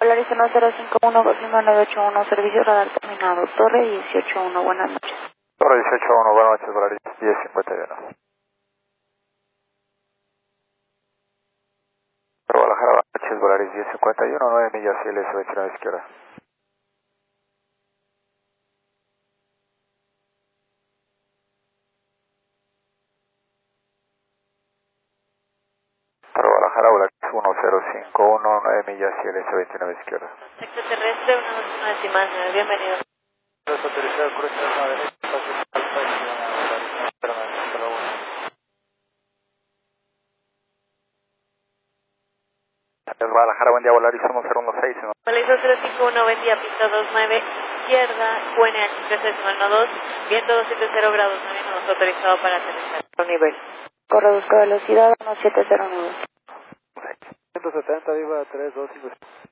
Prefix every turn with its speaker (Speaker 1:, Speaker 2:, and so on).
Speaker 1: Volaris 1051, confirma 981, servicio radar terminado, Torre 181, buenas noches.
Speaker 2: Torre 181, buenas noches, Volaris 1051. Guadalajara, buenas noches, Volaris 1051, 9 millas, ILS 29 izquierda. Guadalajara, Volaris 1051, 9 millas, ILS 29 izquierda.
Speaker 1: Extraterrestre, 1 decimal 9, bienvenido.
Speaker 2: Autorizado, cruce de la derecha, Guadalajara, buen día, Volaris 1016.
Speaker 1: Volaris 051, buen día, pista 29, izquierda, QNH 13.2, viento 270 grados 9, nos autorizado para aterrizar. Nivel. Correduzco velocidad 1709.
Speaker 2: 170, viva 325.